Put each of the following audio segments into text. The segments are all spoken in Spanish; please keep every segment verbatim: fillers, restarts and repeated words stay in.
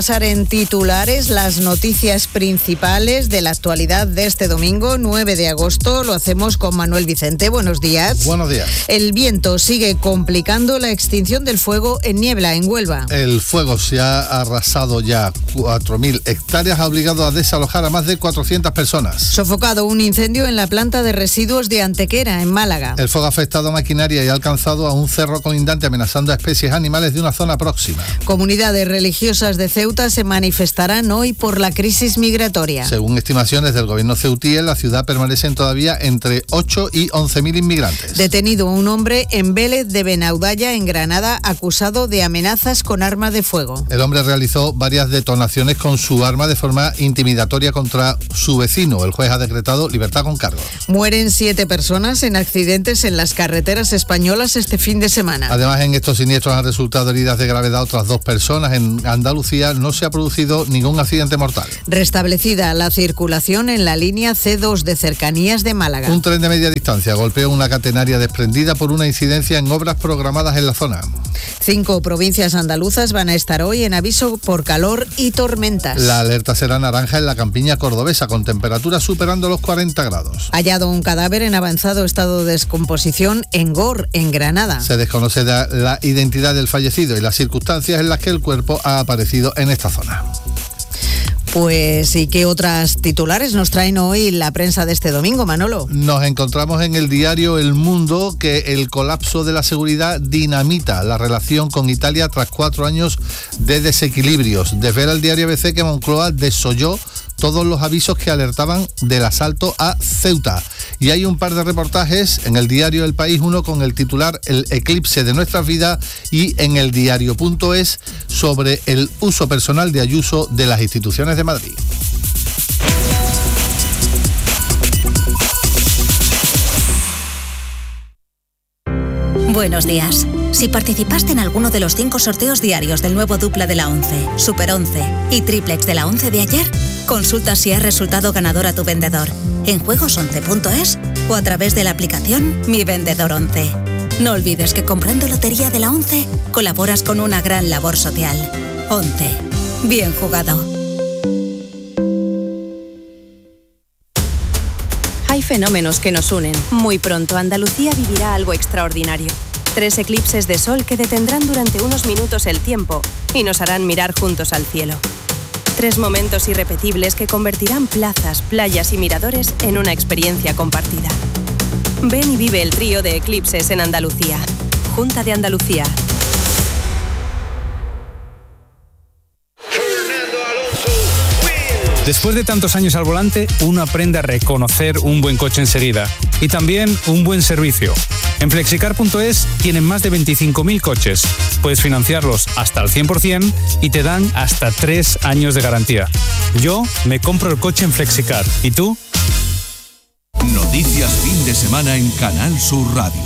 Pasar en titulares las noticias principales de la actualidad de este domingo, nueve de agosto. Lo hacemos con Manuel Vicente. Buenos días. Buenos días. El viento sigue complicando la extinción del fuego en Niebla, en Huelva. El fuego se ha arrasado ya cuatro mil hectáreas, ha obligado a desalojar a más de cuatrocientas personas. Sofocado un incendio en la planta de residuos de Antequera, en Málaga. El fuego ha afectado a maquinaria y ha alcanzado a un cerro colindante, amenazando a especies animales de una zona próxima. Comunidades religiosas de Ceuta se manifestarán hoy por la crisis migratoria. Según estimaciones del gobierno ceutí, en la ciudad permanecen todavía entre ocho y once mil inmigrantes. Detenido un hombre en Vélez de Benaudalla, en Granada, acusado de amenazas con arma de fuego. El hombre realizó varias detonaciones con su arma de forma intimidatoria contra su vecino. El juez ha decretado libertad con cargos. Mueren siete personas en accidentes en las carreteras españolas este fin de semana. Además, en estos siniestros han resultado heridas de gravedad otras dos personas. En Andalucía no se ha producido ningún accidente mortal. Restablecida la circulación en la línea ce dos de cercanías de Málaga. Un tren de media distancia golpeó una catenaria desprendida por una incidencia en obras programadas en la zona. Cinco provincias andaluzas van a estar hoy en aviso por calor y tormentas. La alerta será naranja en la campiña cordobesa, con temperaturas superando los cuarenta grados. Hallado un cadáver en avanzado estado de descomposición en Gor, en Granada. Se desconoce la identidad del fallecido y las circunstancias en las que el cuerpo ha aparecido en esta zona. Pues, ¿y qué otras titulares nos traen hoy la prensa de este domingo, Manolo? Nos encontramos en el diario El Mundo que el colapso de la seguridad dinamita la relación con Italia tras cuatro años de desequilibrios. Desvela el diario A B C que Moncloa desoyó todos los avisos que alertaban del asalto a Ceuta. Y hay un par de reportajes en el diario El País, uno con el titular El eclipse de nuestras vidas y en el diario.es sobre el uso personal de Ayuso de las instituciones de Madrid. Buenos días. Si participaste en alguno de los cinco sorteos diarios del nuevo dupla de la once, Super once y triplex de la once de ayer, consulta si has resultado ganador a tu vendedor en juegos once punto es o a través de la aplicación Mi Vendedor once. No olvides que comprando lotería de la once colaboras con una gran labor social. once. Bien jugado. Hay fenómenos que nos unen. Muy pronto Andalucía vivirá algo extraordinario. Tres eclipses de sol que detendrán durante unos minutos el tiempo y nos harán mirar juntos al cielo. Tres momentos irrepetibles que convertirán plazas, playas y miradores en una experiencia compartida. Ven y vive el trío de eclipses en Andalucía. Junta de Andalucía. Después de tantos años al volante, uno aprende a reconocer un buen coche enseguida y también un buen servicio. En flexicar punto es tienen más de veinticinco mil coches. Puedes financiarlos hasta el cien por ciento y te dan hasta tres años de garantía. Yo me compro el coche en Flexicar. ¿Y tú? Noticias fin de semana en Canal Sur Radio.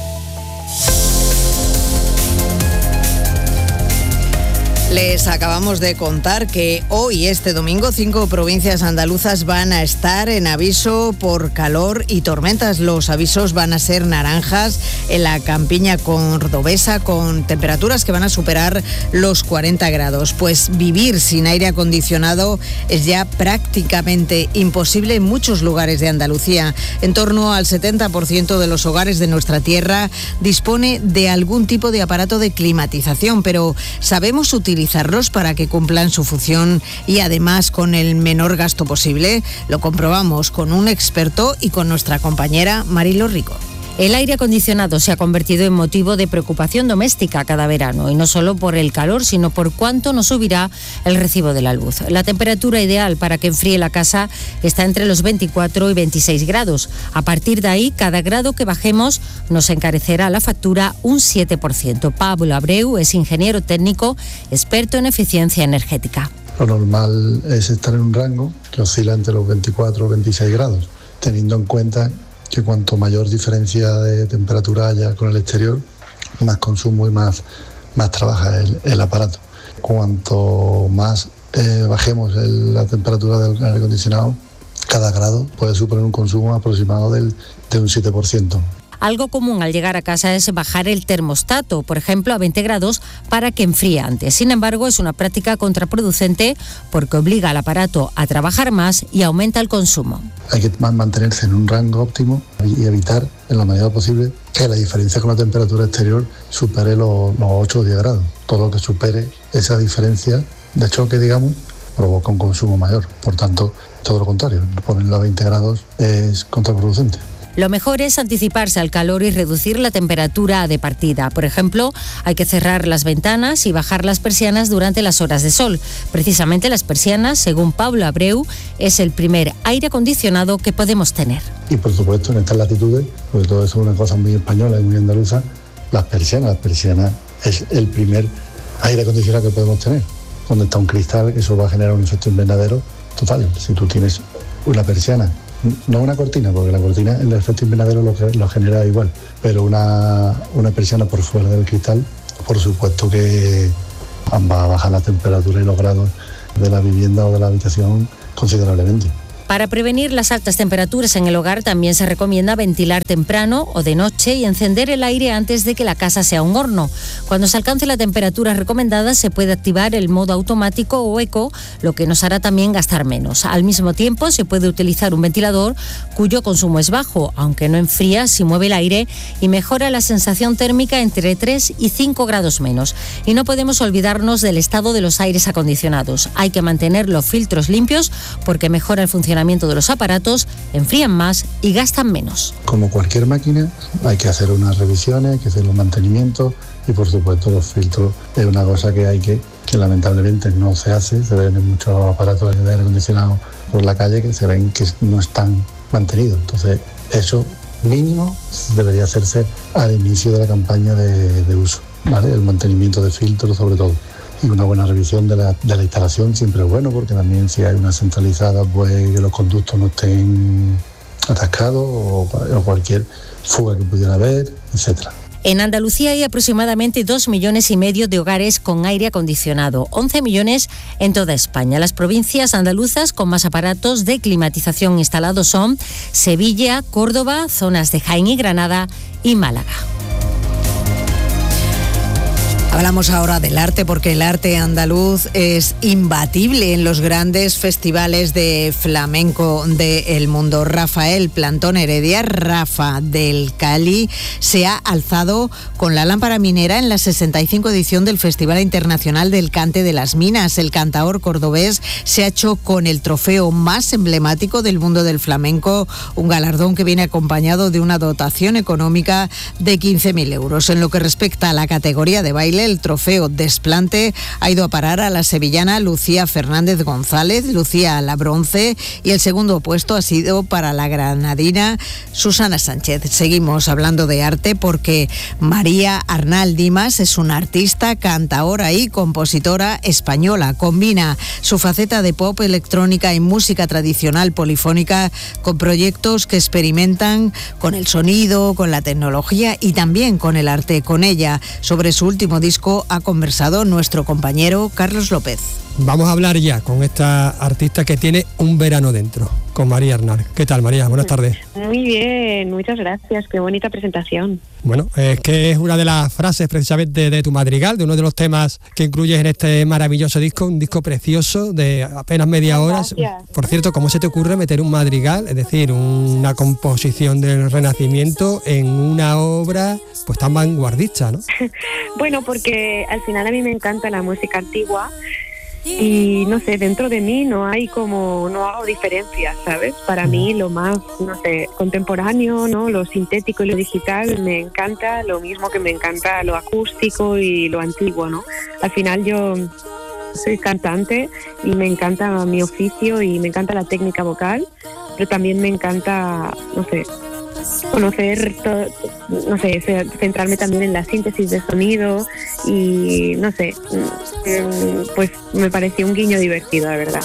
Les acabamos de contar que hoy, este domingo, cinco provincias andaluzas van a estar en aviso por calor y tormentas. Los avisos van a ser naranjas en la campiña cordobesa, con temperaturas que van a superar los cuarenta grados. Pues vivir sin aire acondicionado es ya prácticamente imposible en muchos lugares de Andalucía. En torno al setenta por ciento de los hogares de nuestra tierra dispone de algún tipo de aparato de climatización, pero ¿sabemos utilizar utilizarlos para que cumplan su función y además con el menor gasto posible? Lo comprobamos con un experto y con nuestra compañera Marilo Rico. El aire acondicionado se ha convertido en motivo de preocupación doméstica cada verano, y no solo por el calor, sino por cuánto nos subirá el recibo de la luz. La temperatura ideal para que enfríe la casa está entre los veinticuatro y veintiséis grados. A partir de ahí, cada grado que bajemos nos encarecerá la factura un siete por ciento. Pablo Abreu es ingeniero técnico, experto en eficiencia energética. Lo normal es estar en un rango que oscila entre los veinticuatro y veintiséis grados, teniendo en cuenta que cuanto mayor diferencia de temperatura haya con el exterior, más consumo y más, más trabaja el, el aparato. Cuanto más eh, bajemos el, la temperatura del aire acondicionado, cada grado puede suponer un consumo aproximado del, de un siete por ciento. Algo común al llegar a casa es bajar el termostato, por ejemplo, a veinte grados para que enfríe antes. Sin embargo, es una práctica contraproducente porque obliga al aparato a trabajar más y aumenta el consumo. Hay que mantenerse en un rango óptimo y evitar, en la medida posible, que la diferencia con la temperatura exterior supere los, los ocho o diez grados. Todo lo que supere esa diferencia de choque, digamos, provoca un consumo mayor. Por tanto, todo lo contrario, ponerlo a veinte grados es contraproducente. Lo mejor es anticiparse al calor y reducir la temperatura de partida. Por ejemplo, hay que cerrar las ventanas y bajar las persianas durante las horas de sol. Precisamente las persianas, según Pablo Abreu, es el primer aire acondicionado que podemos tener. Y por supuesto, en estas latitudes, porque todo eso es una cosa muy española y muy andaluza, las persianas, las persianas es el primer aire acondicionado que podemos tener. Donde está un cristal, eso va a generar un efecto invernadero total. Si tú tienes una persiana, no una cortina, porque la cortina, el efecto invernadero lo, lo genera igual, pero una, una persiana por fuera del cristal, por supuesto que va a bajar la temperatura y los grados de la vivienda o de la habitación considerablemente. Para prevenir las altas temperaturas en el hogar también se recomienda ventilar temprano o de noche y encender el aire antes de que la casa sea un horno. Cuando se alcance la temperatura recomendada se puede activar el modo automático o eco, lo que nos hará también gastar menos. Al mismo tiempo se puede utilizar un ventilador cuyo consumo es bajo, aunque no enfría si mueve el aire y mejora la sensación térmica entre tres y cinco grados menos. Y no podemos olvidarnos del estado de los aires acondicionados. Hay que mantener los filtros limpios porque mejora el funcionamiento de los aparatos, enfrían más y gastan menos. Como cualquier máquina, hay que hacer unas revisiones, hay que hacer los mantenimientos y por supuesto los filtros es una cosa que hay que, que lamentablemente no se hace. Se ven muchos aparatos de aire acondicionado por la calle que se ven que no están mantenidos. Entonces eso mínimo debería hacerse al inicio de la campaña de, de uso, ¿vale? El mantenimiento de filtros sobre todo. Y una buena revisión de la, de la instalación siempre es bueno, porque también si hay una centralizada, pues que los conductos no estén atascados o, o cualquier fuga que pudiera haber, etcétera. En Andalucía hay aproximadamente dos millones y medio de hogares con aire acondicionado, once millones en toda España. Las provincias andaluzas con más aparatos de climatización instalados son Sevilla, Córdoba, zonas de Jaén y Granada y Málaga. Hablamos ahora del arte porque el arte andaluz es imbatible en los grandes festivales de flamenco del mundo. Rafael Plantón Heredia, Rafa del Cali, se ha alzado con la lámpara minera en la sesenta y cinco edición del Festival Internacional del Cante de las Minas. El cantaor cordobés se ha hecho con el trofeo más emblemático del mundo del flamenco, un galardón que viene acompañado de una dotación económica de quince mil euros. En lo que respecta a la categoría de baile, el trofeo Desplante ha ido a parar a la sevillana Lucía Fernández González, Lucía a la bronce, y el segundo puesto ha sido para la granadina Susana Sánchez. Seguimos hablando de arte porque María Arnal Dimas es una artista, cantaora y compositora española. Combina su faceta de pop, electrónica y música tradicional polifónica con proyectos que experimentan con el sonido, con la tecnología y también con el arte. Con ella, sobre su último disco, ha conversado nuestro compañero Carlos López. Vamos a hablar ya con esta artista que tiene un verano dentro, con María Arnal. ¿Qué tal, María? Buenas tardes. Muy bien, muchas gracias. Qué bonita presentación. Bueno, es que es una de las frases precisamente de tu madrigal, de uno de los temas que incluyes en este maravilloso disco, un disco precioso de apenas media hora. Gracias. Por cierto, ¿cómo se te ocurre meter un madrigal, es decir, una composición del Renacimiento en una obra pues tan vanguardista, ¿no? Bueno, porque al final a mí me encanta la música antigua. Y no sé, dentro de mí no hay como, no hago diferencias, ¿sabes? Para mí lo más, no sé, contemporáneo, ¿no? Lo sintético y lo digital me encanta, lo mismo que me encanta lo acústico y lo antiguo, ¿no? Al final yo soy cantante y me encanta mi oficio y me encanta la técnica vocal, pero también me encanta, no sé, conocer todo, no sé, centrarme también en la síntesis de sonido y no sé, pues me pareció un guiño divertido, la verdad.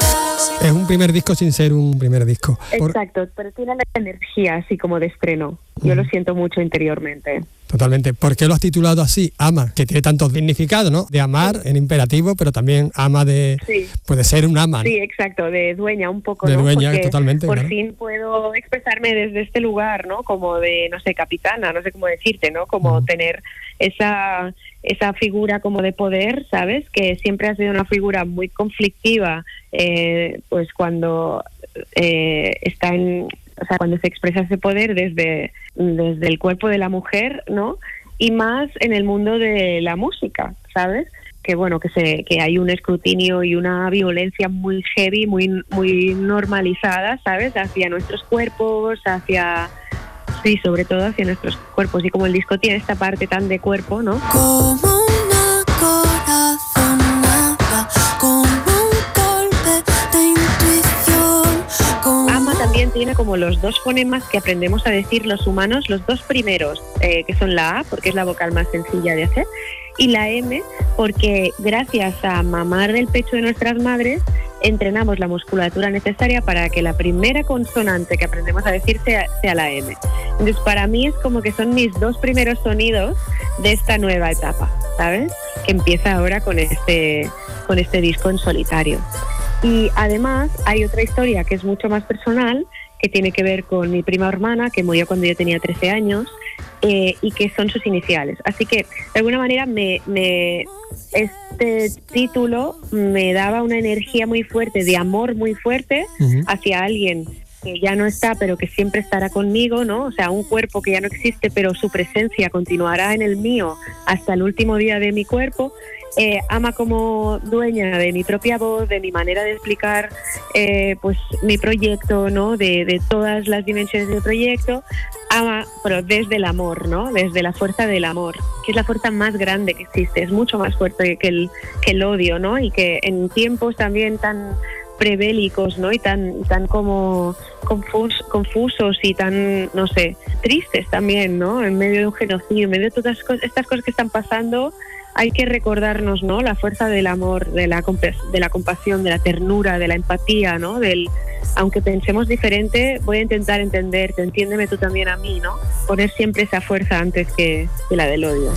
Es un primer disco sin ser un primer disco. Exacto, pero tiene la energía así como de estreno. yo lo siento mucho interiormente. Totalmente. ¿Por qué lo has titulado así? Ama, que tiene tantos significados, ¿no? De amar en imperativo, pero también ama de... Sí. Puede ser un ama, ¿no? Sí, exacto, de dueña un poco, de ¿no? dueña, Porque totalmente. por claro. fin puedo expresarme desde este lugar, ¿no? Como de, no sé, capitana, no sé cómo decirte, ¿no? Como uh-huh. tener esa esa figura como de poder, ¿sabes? Que siempre ha sido una figura muy conflictiva, eh, pues cuando eh, está en... O sea, cuando se expresa ese poder desde, desde el cuerpo de la mujer, ¿no? Y más en el mundo de la música, ¿sabes? Que bueno, que se que hay un escrutinio y una violencia muy heavy, muy muy normalizada, ¿sabes? Hacia nuestros cuerpos, hacia... Sí, sobre todo hacia nuestros cuerpos. Y como el disco tiene esta parte tan de cuerpo, ¿no? Como una corazonada, como un golpe de intuición. Como... Ama también tiene como los dos fonemas que aprendemos a decir los humanos, los dos primeros, eh, que son la A, porque es la vocal más sencilla de hacer, y la M, porque gracias a mamar del pecho de nuestras madres, entrenamos la musculatura necesaria para que la primera consonante que aprendemos a decir sea, sea la M. Entonces, para mí es como que son mis dos primeros sonidos de esta nueva etapa, ¿sabes? Que empieza ahora con este, con este disco en solitario. Y además hay otra historia que es mucho más personal, que tiene que ver con mi prima hermana, que murió cuando yo tenía trece años, eh, y que son sus iniciales. Así que, de alguna manera, me, me este título me daba una energía muy fuerte, de amor muy fuerte, uh-huh. hacia alguien que ya no está, pero que siempre estará conmigo, ¿no? O sea, un cuerpo que ya no existe, pero su presencia continuará en el mío hasta el último día de mi cuerpo. Eh, ama como dueña de mi propia voz, de mi manera de explicar eh, pues mi proyecto, ¿no? De, de todas las dimensiones del proyecto. Ama, pero desde el amor, ¿no? Desde la fuerza del amor, que es la fuerza más grande que existe, es mucho más fuerte que el, que el odio, ¿no? Y que en tiempos también tan prebélicos, ¿no? Y tan tan como confus, confusos y tan, no sé, tristes también, ¿no? En medio de un genocidio, en medio de todas estas cosas que están pasando, hay que recordarnos, ¿no? La fuerza del amor, de la de la compasión, de la ternura, de la empatía, ¿no? Del, aunque pensemos diferente, voy a intentar entenderte, entiéndeme tú también a mí, ¿no? Poner siempre esa fuerza antes que, que la del odio.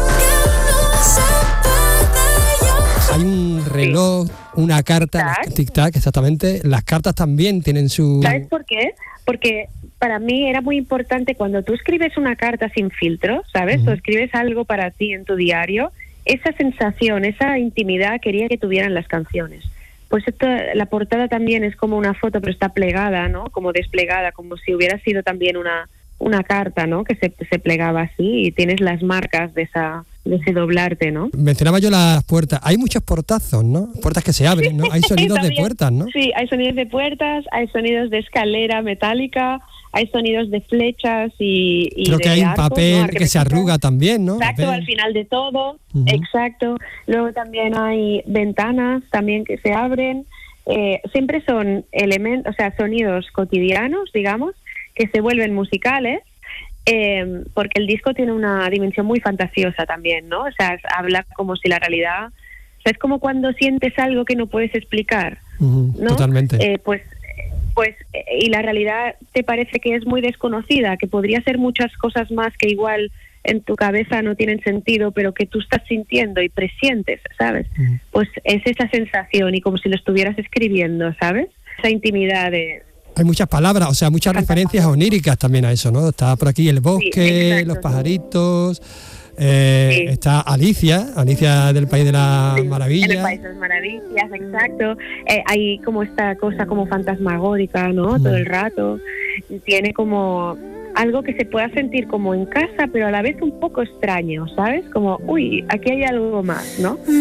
Hay un reloj, sí. Una carta, tic-tac, exactamente. Las cartas también tienen su... ¿Sabes por qué? Porque para mí era muy importante cuando tú escribes una carta sin filtro, ¿sabes? Uh-huh. O escribes algo para ti en tu diario, esa sensación, esa intimidad quería que tuvieran las canciones. Pues esto, la portada también es como una foto, pero está plegada, ¿no? Como desplegada, como si hubiera sido también una, una carta, ¿no? Que se, se plegaba así y tienes las marcas de esa... de ese doblarte, ¿no? Mencionaba yo las puertas. Hay muchos portazos, ¿no? Puertas que se abren, ¿no? Hay sonidos de puertas, ¿no? Sí, hay sonidos de puertas, hay sonidos de escalera metálica, hay sonidos de flechas y, y creo de que hay un arcos, papel ¿no? que se arruga también, ¿no? Exacto, papel. Al final de todo, uh-huh. Exacto. Luego también hay ventanas también que se abren. Eh, siempre son elementos, o sea, sonidos cotidianos, digamos, que se vuelven musicales. Eh, porque el disco tiene una dimensión muy fantasiosa también, ¿no? O sea, habla como si la realidad... O sea, es como cuando sientes algo que no puedes explicar, uh-huh, ¿no? Totalmente. Eh, pues, pues, y la realidad te parece que es muy desconocida, que podría ser muchas cosas más que igual en tu cabeza no tienen sentido, pero que tú estás sintiendo y presientes, ¿sabes? Uh-huh. Pues es esa sensación y como si lo estuvieras escribiendo, ¿sabes? Esa intimidad de... Hay muchas palabras, o sea, muchas referencias oníricas también a eso, ¿no? Está por aquí el bosque, sí, los pajaritos, eh, sí. Está Alicia, Alicia del País de las sí, Maravillas. En el País de las Maravillas, exacto. Eh, hay como esta cosa como fantasmagórica, ¿no? Mm. Todo el rato. Tiene como algo que se pueda sentir como en casa, pero a la vez un poco extraño, ¿sabes? Como, uy, aquí hay algo más, ¿no?